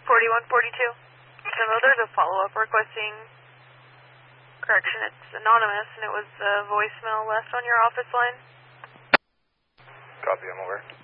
4142. Hello, there's a follow-up requesting correction. It's anonymous, and it was a voicemail left on your office line. Copy, I'm aware.